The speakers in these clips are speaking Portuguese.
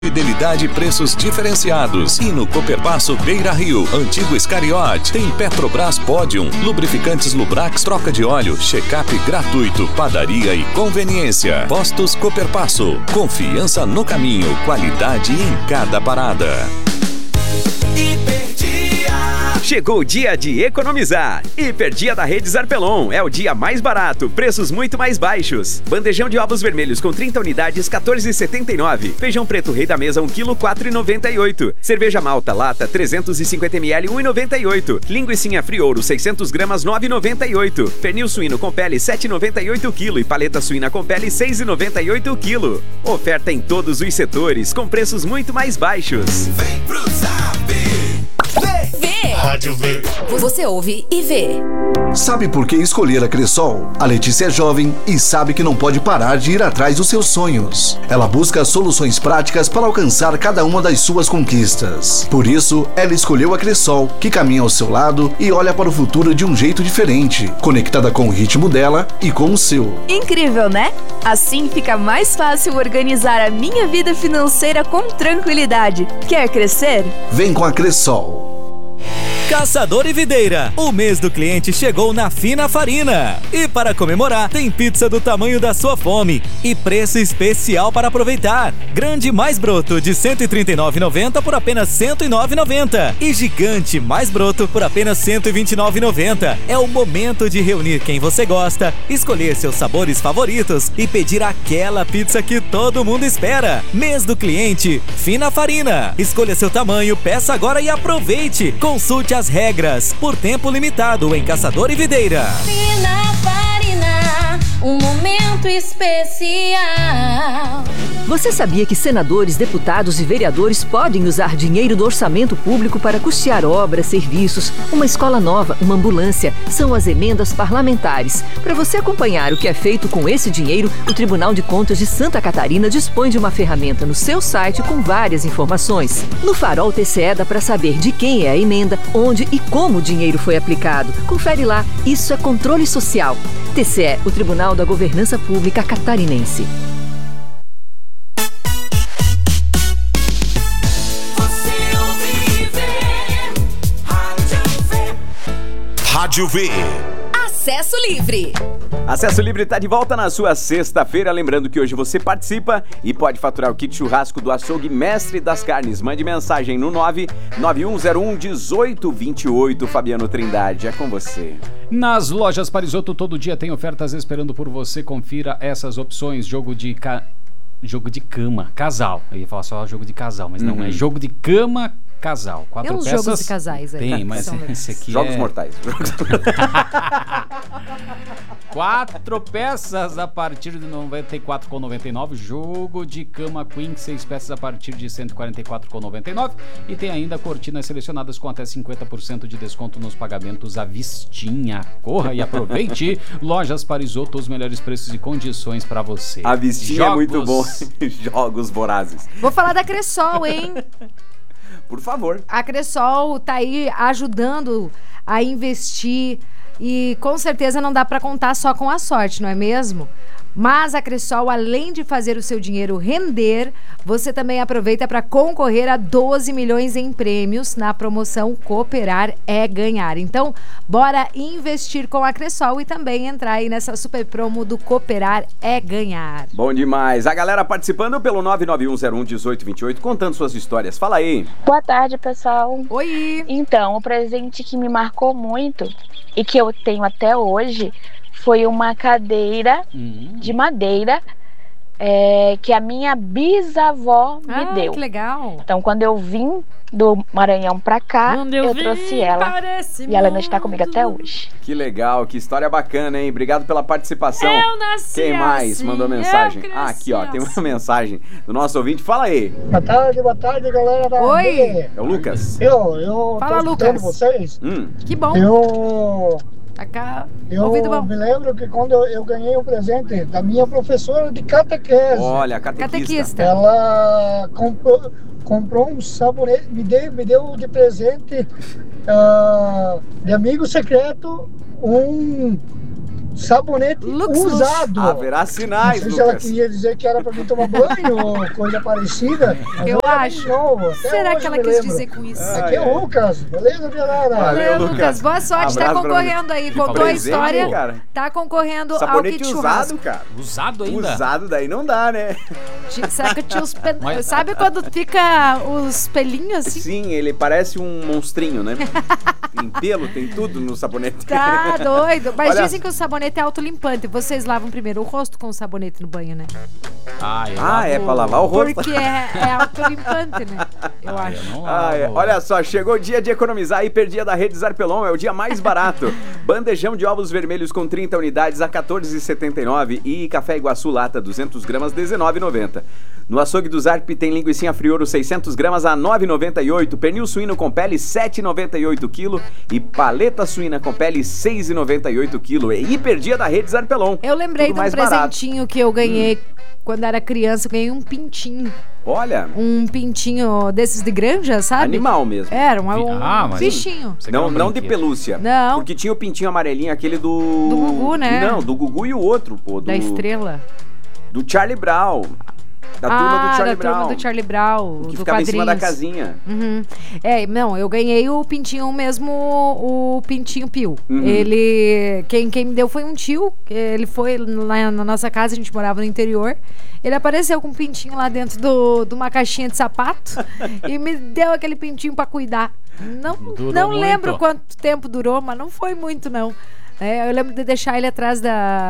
Fidelidade e preços diferenciados. E no Cooperpasso Beira Rio, antigo Scariot, tem Petrobras Podium, lubrificantes Lubrax, troca de óleo, check-up gratuito, padaria e conveniência. Postos Cooperpasso, confiança no caminho, qualidade em cada parada. Chegou o dia de economizar. Hiperdia da Rede Zarpelon. É o dia mais barato, preços muito mais baixos. Bandejão de ovos vermelhos com 30 unidades, R$ 14,79. Feijão preto rei da mesa, 1 kg, R$ 4,98. Cerveja malta lata, 350 ml, R$ 1,98. Linguicinha friouro, 600 gramas, R$ 9,98. Pernil suíno com pele, R$ 7,98 kg. E paleta suína com pele, R$ 6,98 kg. Oferta em todos os setores, com preços muito mais baixos. Vem pro Zap! Rádio V. Você ouve e vê. Sabe por que escolher a Cressol? A Letícia é jovem e sabe que não pode parar de ir atrás dos seus sonhos. Ela busca soluções práticas para alcançar cada uma das suas conquistas. Por isso, ela escolheu a Cressol, que caminha ao seu lado e olha para o futuro de um jeito diferente, conectada com o ritmo dela e com o seu. Incrível, né? Assim fica mais fácil organizar a minha vida financeira com tranquilidade. Quer crescer? Vem com a Cressol. Caçador e Videira, o mês do cliente chegou na Fina Farina. E para comemorar, tem pizza do tamanho da sua fome e preço especial para aproveitar. Grande mais broto de R$ 139,90 por apenas R$ 109,90. E gigante mais broto por apenas R$ 129,90. É o momento de reunir quem você gosta, escolher seus sabores favoritos e pedir aquela pizza que todo mundo espera. Mês do cliente, Fina Farina. Escolha seu tamanho, peça agora e aproveite. Consulte as regras, por tempo limitado em Caçador e Videira. Fina Farina, um momento especial. Você sabia que senadores, deputados e vereadores podem usar dinheiro do orçamento público para custear obras, serviços, uma escola nova, uma ambulância? São as emendas parlamentares. Para você acompanhar o que é feito com esse dinheiro, o Tribunal de Contas de Santa Catarina dispõe de uma ferramenta no seu site com várias informações. No Farol TCE dá para saber de quem é a emenda, onde e como o dinheiro foi aplicado. Confere lá, isso é controle social. TCE, o Tribunal da Governança Pública Catarinense. Rádio V. Acesso Livre. Acesso Livre está de volta na sua sexta-feira. Lembrando que hoje você participa e pode faturar o kit churrasco do açougue Mestre das Carnes. Mande mensagem no 991011828. Fabiano Trindade, é com você. Nas lojas Parisotto, todo dia tem ofertas esperando por você. Confira essas opções. Jogo de cama, casal. Eu ia falar só jogo de casal, mas não, é jogo de cama, casal. 4 Tem uns peças. jogos de casais aí. Tem, mas esse aqui Jogos mortais. 4 peças a partir de R$ 94,99. Jogo de cama Queen, 6 peças a partir de R$ 144,99. E tem ainda cortinas selecionadas com até 50% de desconto nos pagamentos à vistinha. Corra e aproveite. Lojas Parisotto, os melhores preços e condições para você. A vistinha é muito bom. Jogos vorazes. Vou falar da Cressol, hein? Por favor. A Cressol tá aí ajudando a investir e com certeza não dá para contar só com a sorte, não é mesmo? Mas a Cressol, além de fazer o seu dinheiro render, você também aproveita para concorrer a 12 milhões em prêmios na promoção Cooperar é Ganhar. Então, bora investir com a Cressol e também entrar aí nessa super promo do Cooperar é Ganhar. Bom demais. A galera participando pelo 991011828, contando suas histórias. Fala aí. Boa tarde, pessoal. Oi. Então, o presente que me marcou muito e que eu tenho até hoje foi uma cadeira de madeira que a minha bisavó me deu. Que legal. Então, quando eu vim do Maranhão pra cá, eu trouxe ela e ela ainda está comigo até hoje. Que legal, que história bacana, hein? Obrigado pela participação. Eu nasci Quem mais assim, mandou mensagem? cresci Aqui, ó, tem uma mensagem do nosso ouvinte. Fala aí. Boa tarde, galera da Oi. É o Lucas. Eu Fala, tô Lucas. escutando vocês. Que bom. Eu me lembro que quando eu ganhei o presente da minha professora de catequese. Olha, catequista. Ela comprou um sabonete, me deu de presente de amigo secreto sabonete usado. Haverá sinais, Não sei se ela Lucas. queria dizer que era pra mim tomar banho ou coisa parecida. Mas Eu era acho. novo, até Será hoje que ela me quis lembro. dizer com isso? Aqui é o Lucas, beleza, Vianara? Valeu, Lucas. Boa sorte, tá Abraço pra concorrendo aí. Contou a Presente, história, cara. tá concorrendo ao Sabonete kit usado, churrasco. cara. Usado ainda? Usado daí não dá, né? Será que tinha os Mas- Sabe quando fica os pelinhos assim? Sim, ele parece um monstrinho, né? Tem pelo, tem tudo no sabonete. Tá doido. Mas Olha- dizem que o sabonete é autolimpante. Vocês lavam primeiro o rosto com o sabonete no banho, né? É pra lavar o rosto. Porque é autolimpante, né? Eu acho. Olha só, chegou o dia de economizar. Hiperdia da Rede Zarpelon é o dia mais barato. Bandejão de ovos vermelhos com 30 unidades a R$ 14,79 e café Iguaçu lata 200 gramas R$ 19,90. No açougue do Zarp tem linguicinha frioro 600 gramas a R$ 9,98, pernil suíno com pele R$ 7,98 kg e paleta suína com pele R$ 6,98 kg. É Hiperdia da Rede Zarpelon. Eu lembrei Tudo de um mais barato. presentinho que eu ganhei quando era criança. Eu ganhei um pintinho. Olha, Um pintinho desses de granja, sabe? animal mesmo. Era um mas- bichinho. Não de pelúcia. Não. Porque tinha o pintinho amarelinho, aquele do... Do Gugu, né? Não, do Gugu e o outro, pô. Da estrela. Do Charlie Brown. Da turma do Charlie Brown. Turma do Charlie Brown. Que do ficava em cima da quadrinhos. casinha. Uhum. Não, eu ganhei o pintinho mesmo, o pintinho Pio. Uhum. Ele, quem me deu foi um tio, ele foi lá na nossa casa, a gente morava no interior, ele apareceu com um pintinho lá dentro de uma caixinha de sapato e me deu aquele pintinho pra cuidar. Durou Não muito. lembro quanto tempo durou, mas não foi muito não. Eu lembro de deixar ele atrás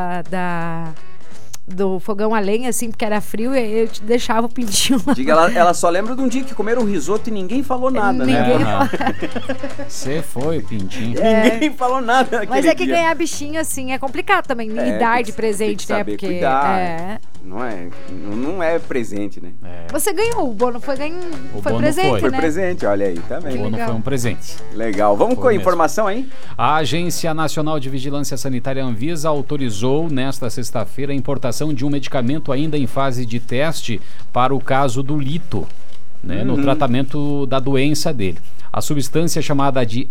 do fogão a lenha, assim, porque era frio, e eu deixava o pintinho lá. Diga, ela só lembra de um dia que comeram um risoto e ninguém falou nada, né? Você foi, pintinho. Ninguém falou nada naquele Mas é que dia. ganhar bichinho, assim, é complicado também. E dar tem de que presente, né? saber Porque. cuidar. Não é presente, né? Você ganhou, o Bono foi Bono presente, foi. né? Foi presente, olha aí, também. O Bono foi um presente. Legal. Vamos Foi com a mesmo. informação aí? A Agência Nacional de Vigilância Sanitária Anvisa autorizou nesta sexta-feira a importação de um medicamento ainda em fase de teste para o caso do Lito, né, no tratamento da doença dele. A substância chamada de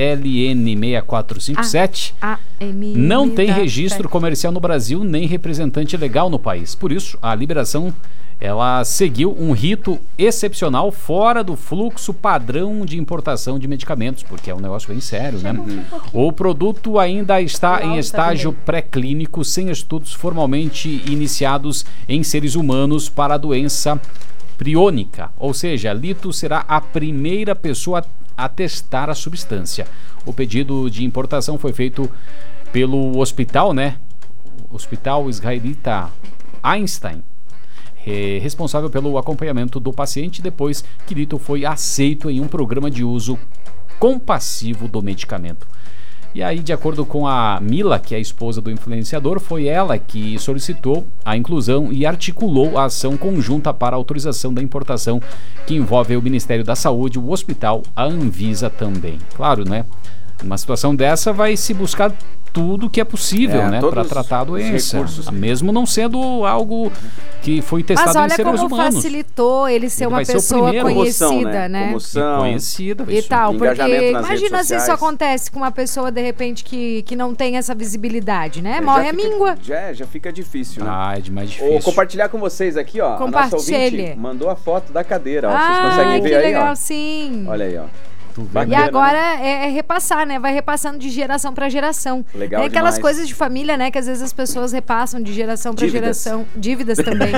ALN6457 não tem registro comercial no Brasil nem representante legal no país. Por isso, a liberação ela seguiu um rito excepcional fora do fluxo padrão de importação de medicamentos, porque é um negócio bem sério, né? O produto ainda está em estágio pré-clínico, sem estudos formalmente iniciados em seres humanos para a doença priônica, ou seja, Lito será a primeira pessoa a testar a substância. O pedido de importação foi feito pelo hospital, né? Hospital Israelita Einstein, responsável pelo acompanhamento do paciente depois que Lito foi aceito em um programa de uso compassivo do medicamento. E aí, de acordo com a Mila, que é a esposa do influenciador, foi ela que solicitou a inclusão e articulou a ação conjunta para a autorização da importação, que envolve o Ministério da Saúde, o hospital, a Anvisa também. Claro, né? Numa situação dessa vai se buscar tudo que é possível, né, para tratar a doença, mesmo não sendo algo que foi testado Mas em olha seres como humanos. facilitou ele ser Ele uma vai ser o pessoa primeiro. conhecida, Promoção, né? Promoção. Conhecida. E tal, porque Engajamento nas imagina redes se isso sociais. acontece com uma pessoa, de repente, que não tem essa visibilidade, né? Já Morre a fica- míngua. Já fica difícil, né? É demais Vou difícil. compartilhar com vocês aqui, ó. A nossa Compartilhe. ouvinte mandou a foto da cadeira, ó. Vocês conseguem que ver aí, legal, ó? sim. Olha aí, ó. E Bacana, agora né? é repassar, né? Vai repassando de geração para geração. Legal É aquelas demais. coisas de família, né? Que às vezes as pessoas repassam de geração para Dívidas. geração. Dívidas também.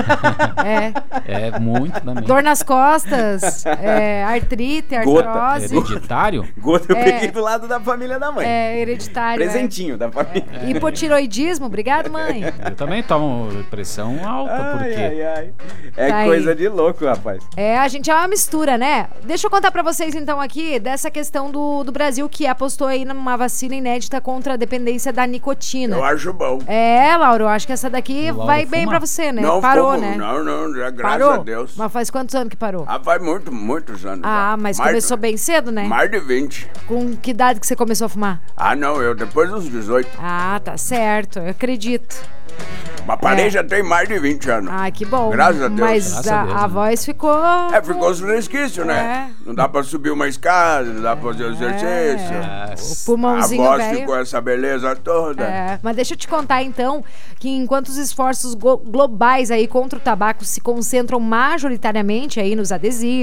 É muito também. Dor nas costas, artrite, artrose. Hereditário? Gota eu É. peguei do lado da família da mãe. É hereditário. Presentinho da família. Hipotiroidismo, obrigado, mãe. Eu também tomo pressão alta, porque... É Tá aí. coisa de louco, rapaz. A gente é uma mistura, né? Deixa eu contar pra vocês então aqui dessa questão do Brasil que apostou aí numa vacina inédita contra a dependência da nicotina. Eu acho bom. Lauro, eu acho que essa daqui O Lauro vai bem fuma? pra você, né? Não Parou, fumo, né? não, já, graças Parou? a Deus. Mas faz quantos anos que parou? Faz muitos anos. Ah, mas Mais- começou bem cedo, né? Mais de 20. Com que idade que você começou a fumar? Ah, não, eu depois dos 18. Ah, tá certo, eu acredito. Aparei já tem mais de 20 anos. Ah, que bom. Graças a Deus. Mas Graças a Deus, a voz ficou... ficou os resquícios, né? Não dá pra subir uma escada, não dá pra fazer o exercício. O pulmãozinho A voz velho. ficou essa beleza toda. Mas deixa eu te contar então que enquanto os esforços globais aí contra o tabaco se concentram majoritariamente aí nos adesivos,